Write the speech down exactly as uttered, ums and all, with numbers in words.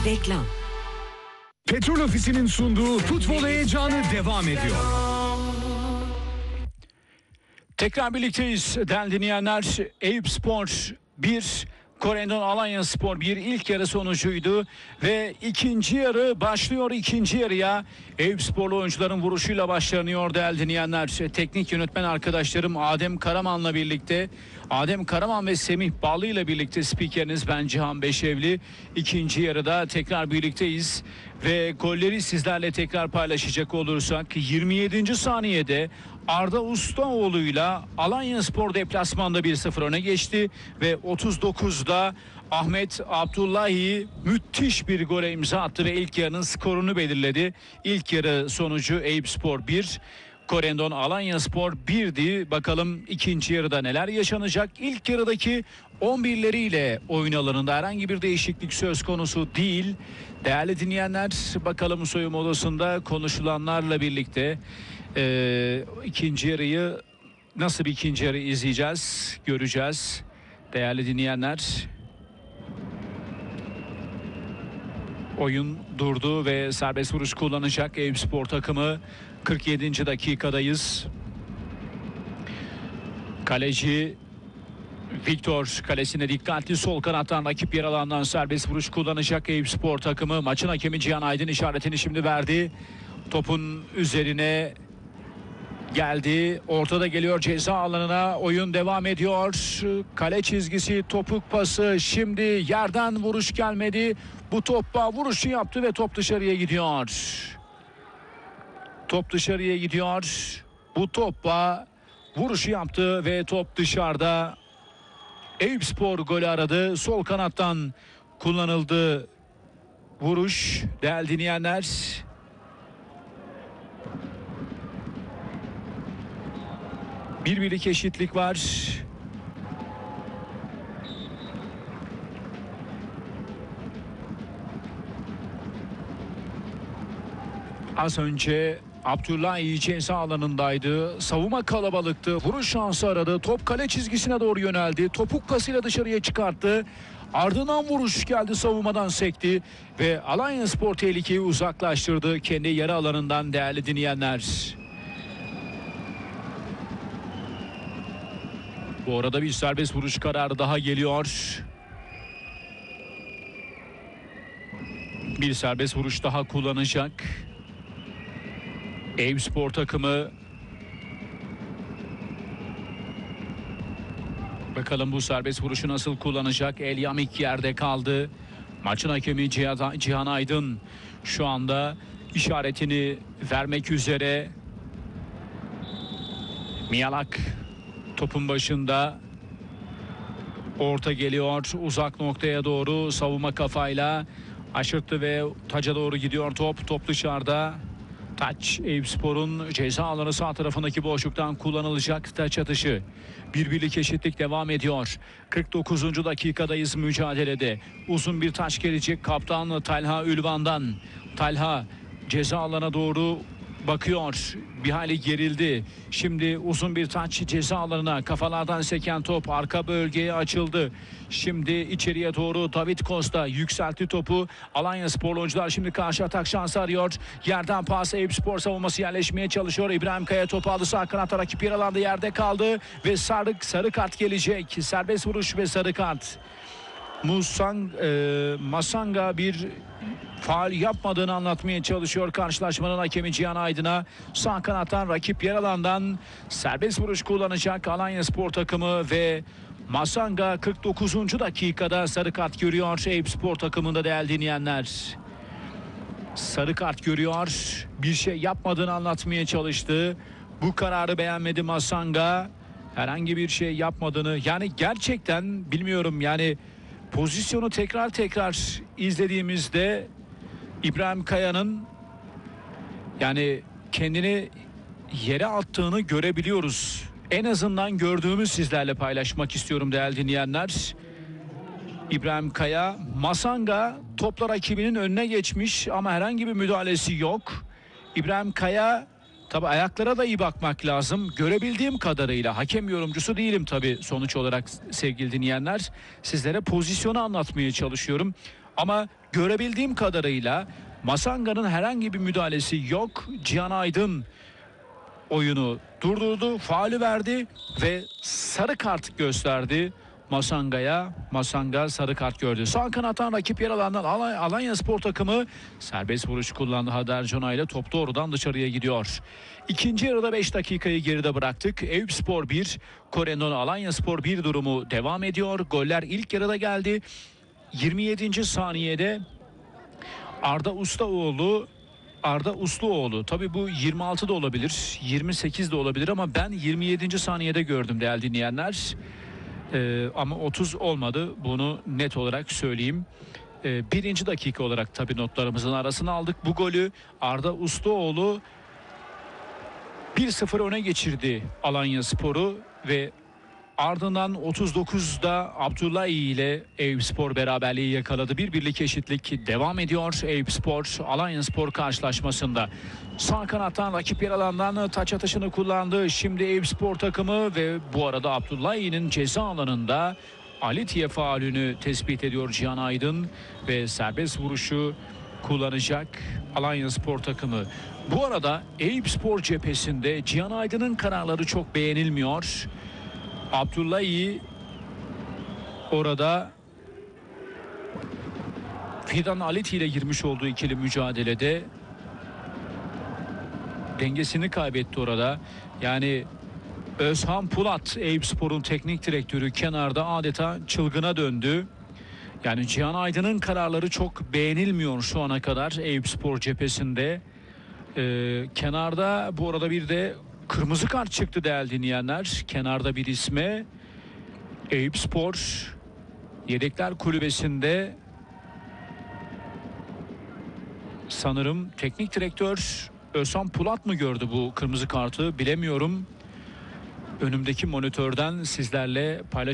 Reklam. Petrol Ofisi'nin sunduğu futbol heyecanı devam ediyor. Tekrar birlikteyiz değerli dinleyenler. Eyüpspor bir, Korendon Alanyaspor bir ilk yarı sonucuydu ve ikinci yarı başlıyor. İkinci yarıya Eyüpsporlu oyuncuların vuruşuyla başlanıyor değerli dinleyenler. Teknik yönetmen arkadaşlarım Adem Karaman'la birlikte, Adem Karaman ve Semih Ballı ile birlikte spikeriniz ben Cihan Beşevli. İkinci yarıda tekrar birlikteyiz ve golleri sizlerle tekrar paylaşacak olursak yirmi yedinci saniyede Arda Ustaoğlu'yla Alanyaspor deplasmanda bir sıfır öne geçti ve otuz dokuzda Ahmet Abdullahi müthiş bir gole imza attı ve ilk yarının skorunu belirledi. İlk yarı sonucu Eyüpspor bir, Korendon Alanyaspor birdi. Bakalım ikinci yarıda neler yaşanacak? İlk yarıdaki on birleriyle oyun alanında herhangi bir değişiklik söz konusu değil. Değerli dinleyenler, bakalım soyunma odasında konuşulanlarla birlikte Ee, ikinci yarıyı nasıl bir ikinci yarı izleyeceğiz, göreceğiz değerli dinleyenler. Oyun durdu ve serbest vuruş kullanacak Eyüpspor takımı. kırk yedinci dakikadayız. Kaleci Victor kalesine dikkatli, sol kanattan rakip yer alandan serbest vuruş kullanacak Eyüpspor takımı. Maçın hakemi Cihan Aydın işaretini şimdi verdi. Topun üzerine geldi. Ortada geliyor ceza alanına. Oyun devam ediyor. Kale çizgisi, topuk pası. Şimdi yerden vuruş gelmedi. Bu topla vuruşu yaptı ve top dışarıya gidiyor. Top dışarıya gidiyor. Bu topla vuruşu yaptı ve top dışarıda. Eyüpspor golü aradı. Sol kanattan kullanıldı vuruş. Değerli dinleyenler, bir birlik eşitlik var. Az önce Abdullahi ceza alanındaydı. Savunma kalabalıktı. Vuruş şansı aradı. Top kale çizgisine doğru yöneldi. Topuk pasıyla dışarıya çıkarttı. Ardından vuruş geldi, savunmadan sekti ve Alanyaspor tehlikeyi uzaklaştırdı kendi yarı alanından değerli dinleyenler. Bu arada bir serbest vuruş kararı daha geliyor. Bir serbest vuruş daha kullanacak Eyüpspor takımı. Bakalım bu serbest vuruşu nasıl kullanacak? El Yamik yerde kaldı. Maçın hakemi Cihan Aydın şu anda işaretini vermek üzere. Miyalak topun başında, orta geliyor uzak noktaya doğru, savunma kafayla aşırttı ve taca doğru gidiyor top. Top dışarıda. Taç Eyüpspor'un ceza alanı sağ tarafındaki boşluktan kullanılacak taç atışı. Bir birlik eşitlik devam ediyor. kırk dokuzuncu dakikadayız mücadelede. Uzun bir taç gelecek kaptan Talha Ülvan'dan. Talha ceza alana doğru bakıyor. Bir hali gerildi. Şimdi uzun bir taç ceza alanına, kafalardan seken top arka bölgeye açıldı. Şimdi içeriye doğru David Costa yükseltti topu. Alanyasporlu oyuncular şimdi karşı atak şansı arıyor. Yerden pas, Eyüpspor savunması yerleşmeye çalışıyor. İbrahim Kaya topu aldı, sağ kanatta rakip yer alanda yerde kaldı ve sarı, sarı kart gelecek. Serbest vuruş ve sarı kart. Musang, e, Masanga bir faul yapmadığını anlatmaya çalışıyor karşılaşmanın hakemi Cihan Aydın'a. Sağ kanattan rakip yer alandan serbest vuruş kullanacak Alanyaspor takımı ve Masanga kırk dokuzuncu dakikada sarı kart görüyor Eyüpspor takımında değerli dinleyenler. Sarı kart görüyor. Bir şey yapmadığını anlatmaya çalıştı. Bu kararı beğenmedi Masanga. Herhangi bir şey yapmadığını, yani gerçekten bilmiyorum, yani pozisyonu tekrar tekrar izlediğimizde İbrahim Kaya'nın yani kendini yere attığını görebiliyoruz. En azından gördüğümü sizlerle paylaşmak istiyorum değerli dinleyenler. İbrahim Kaya, Masanga topla rakibinin önüne geçmiş ama herhangi bir müdahalesi yok. İbrahim Kaya, tabi ayaklara da iyi bakmak lazım. Görebildiğim kadarıyla, hakem yorumcusu değilim tabi sonuç olarak sevgili dinleyenler. Sizlere pozisyonu anlatmaya çalışıyorum. Ama görebildiğim kadarıyla Masanga'nın herhangi bir müdahalesi yok. Cihan Aydın oyunu durdurdu, faulü verdi ve sarı kart gösterdi Masanga'ya. Masanga sarı kart gördü. Sağ kanattan rakip yer alandan Alanya, Alanya Spor takımı serbest vuruş kullandı. Hader Cona ile top doğrudan dışarıya gidiyor. İkinci yarıda beş dakikayı geride bıraktık. Eyüpspor bir, Korenon Alanya Spor bir durumu devam ediyor. Goller ilk yarıda geldi. yirmi yedinci saniyede Arda Ustaoğlu Arda Usluoğlu. Tabii bu yirmi altı da olabilir, yirmi sekiz de olabilir ama ben yirmi yedinci saniyede gördüm değerli dinleyenler. Ee, ama otuz olmadı. Bunu net olarak söyleyeyim. Ee, birinci dakika olarak tabii notlarımızın arasına aldık bu golü. Arda Usluoğlu bir sıfır öne geçirdi Alanya Sporu ve ardından otuz dokuzda Abdullah ile Eyüpspor beraberliği yakaladı. Bir birlik eşitlik devam ediyor Eyüpspor Alanya Spor karşılaşmasında. Sağ kanattan rakip yer alandan taç atışını kullandı. Şimdi Eyüpspor takımı ve bu arada Abdullahi'nin ceza alanında Alitiye faulünü tespit ediyor Cihan Aydın ve serbest vuruşu kullanacak Alanya Spor takımı. Bu arada Eyüpspor cephesinde Cihan Aydın'ın kararları çok beğenilmiyor. Abdullahi orada Fidan Aliti ile girmiş olduğu ikili mücadelede dengesini kaybetti orada. Yani Özhan Pulat, Eyüpspor'un teknik direktörü, kenarda adeta çılgına döndü. Yani Cihan Aydın'ın kararları çok beğenilmiyor şu ana kadar Eyüpspor cephesinde. Ee, kenarda bu arada bir de kırmızı kart çıktı değerli dinleyenler. Kenarda bir isme Eyüpspor Yedekler Kulübesi'nde sanırım teknik direktör Özhan Pulat mı gördü bu kırmızı kartı bilemiyorum. Önümdeki monitörden sizlerle paylaşacağım.